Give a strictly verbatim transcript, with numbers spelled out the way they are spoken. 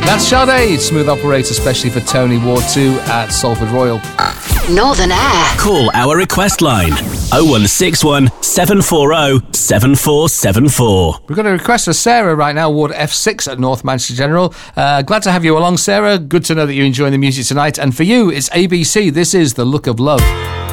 That's Sade, Smooth Operator, especially for Tony Ward two at Salford Royal. Northern Air. Call our request line oh one six one, seven four oh, seven four seven four. We've got a request for Sarah right now, Ward F six at North Manchester General. Uh, glad to have you along, Sarah. Good to know that you're enjoying the music tonight. And for you, it's A B C. This is The Look of Love.